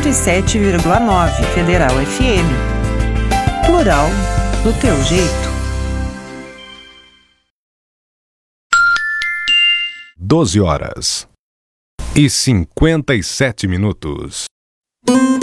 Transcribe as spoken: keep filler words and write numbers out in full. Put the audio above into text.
e sete vírgula nove Federal F M. Plural do teu jeito. doze horas e cinquenta e sete minutos.